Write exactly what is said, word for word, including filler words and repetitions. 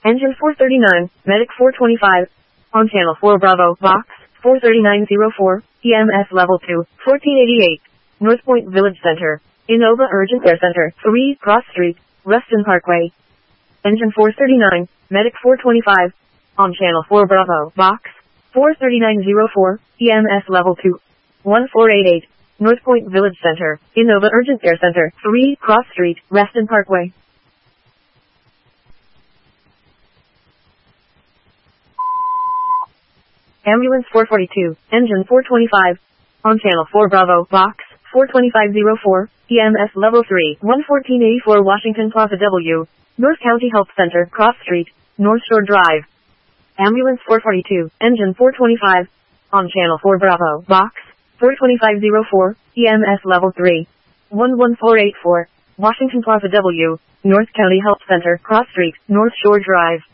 Engine four thirty-nine, Medic four twenty-five. On Channel four Bravo, Box four thirty-nine oh four, E M S Level two, fourteen eighty-eight. North Point Village Center. Innova Urgent Care Center, three Cross Street, Ruston Parkway. Engine four thirty-nine, Medic four twenty-five. On Channel four Bravo, Box four thirty-nine oh four, E M S Level two, fourteen eighty-eight. North Point Village Center. Innova Urgent Care Center, three Cross Street, Ruston Parkway. Ambulance four forty-two, Engine four twenty-five. On Channel four Bravo, Box four twenty-five oh four, E M S Level three, fourteen eighty-four Washington Plaza W. North County Health Center, Cross Street, North Shore Drive. Ambulance four forty-two, Engine four twenty-five. On Channel four Bravo, Box four twenty-five oh four, E M S Level three, one four eight four, Washington Plaza W. North County Health Center, Cross Street, North Shore Drive.